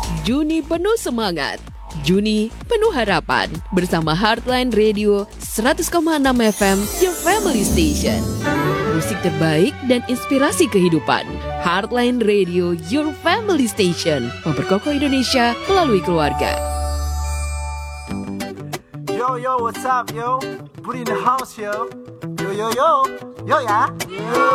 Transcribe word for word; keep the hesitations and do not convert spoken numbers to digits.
Juni penuh semangat, Juni penuh harapan. Bersama Heartline Radio seratus koma enam F M, Your Family Station. Musik terbaik dan inspirasi kehidupan. Heartline Radio, Your Family Station. Memperkokoh Indonesia melalui keluarga. Yo yo, what's up yo? Put in the house yo. Yo yo yo, yo ya. Yo.